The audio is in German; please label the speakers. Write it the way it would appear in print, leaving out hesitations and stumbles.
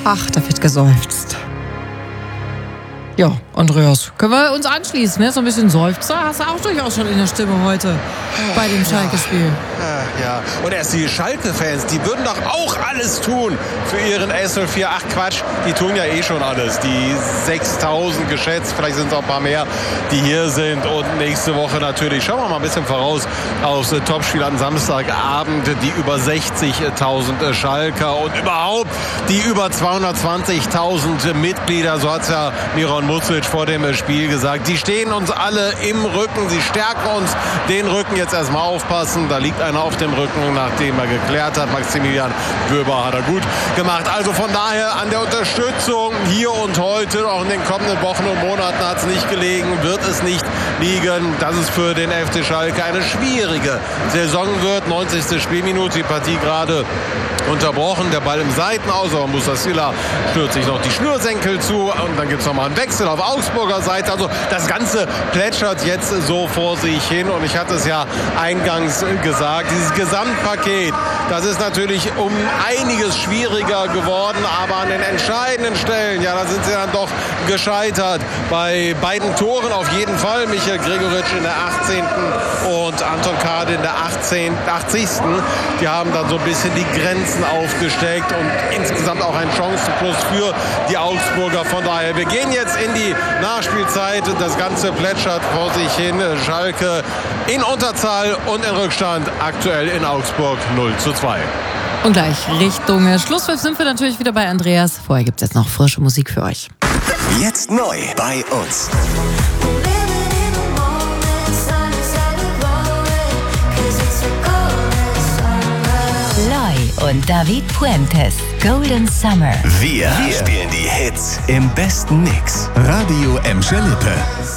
Speaker 1: Ach, da wird geseufzt. Ja, Andreas, können wir uns anschließen, ne? So ein bisschen Seufzer hast du auch durchaus schon in der Stimme heute bei dem Schalke-Spiel.
Speaker 2: Ja, und erst die Schalke-Fans, die würden doch auch alles tun für ihren S04. Ach Quatsch, die tun ja eh schon alles. Die 6.000 geschätzt, vielleicht sind es auch ein paar mehr, die hier sind. Und nächste Woche natürlich, schauen wir mal ein bisschen voraus, aufs Topspiel am Samstagabend, die über 60.000 Schalker und überhaupt die über 220.000 Mitglieder, so hat es ja Miron Mucic vor dem Spiel gesagt. Die stehen uns alle im Rücken, sie stärken uns den Rücken. Jetzt erstmal aufpassen, da liegt einer auf dem Rücken, nachdem er geklärt hat. Maximilian Wöber hat er gut gemacht. Also von daher an der Unterstützung hier und heute, auch in den kommenden Wochen und Monaten hat es nicht gelegen, wird es nicht liegen, dass es für den FC Schalke eine schwierige Saison wird. 90. Spielminute, die Partie gerade unterbrochen, der Ball im Seitenaus, aber Musa Silla schnürt sich noch die Schnürsenkel zu und dann gibt es nochmal einen Wechsel auf Augsburger Seite. Also das Ganze plätschert jetzt so vor sich hin und ich hatte es ja eingangs gesagt, dieses Gesamtpaket, das ist natürlich um einiges schwieriger geworden, aber an den entscheidenden Stellen, ja, da sind sie dann doch gescheitert. Bei beiden Toren auf jeden Fall, Michael Gregoritsch in der 18. und Anton Kade in der 80. Die haben dann so ein bisschen die Grenzen aufgesteckt und insgesamt auch ein Chancenplus für die Augsburger. Von daher, wir gehen jetzt in die Nachspielzeit. Das Ganze plätschert vor sich hin. Schalke in Unterzahl und in Rückstand, aktuell in Augsburg 0:2.
Speaker 1: Und gleich Richtung Schlusspfiff sind wir natürlich wieder bei Andreas. Vorher gibt es jetzt noch frische Musik für euch.
Speaker 3: Jetzt neu bei uns.
Speaker 4: Loi und David Puentes, Golden Summer.
Speaker 3: Wir spielen die Hits im besten Mix. Radio Emscher Lippe.